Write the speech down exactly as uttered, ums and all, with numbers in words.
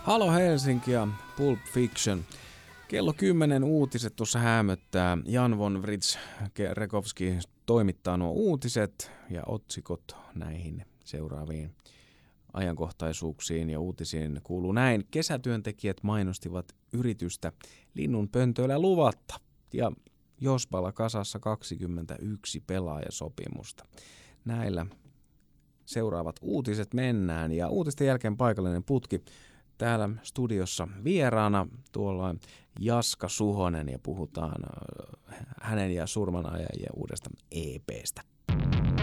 Halo Helsinki ja Pulp Fiction. Kello kymmenen uutiset tuossa hämöttää. Jan von Writs Rekovski toimittaa nuo uutiset ja otsikot näihin seuraaviin ajankohtaisuuksiin ja uutisiin kuuluu näin. Kesätyöntekijät mainostivat yritystä linnun pöntöillä luvatta ja Jospalla kasassa kaksikymmentäyksi pelaajasopimusta. Näillä seuraavat uutiset mennään ja uutisten jälkeen paikallinen putki. Täällä studiossa vieraana tuolla Jaska Suhonen ja puhutaan hänen ja Surmanajajien uudesta E P:stä.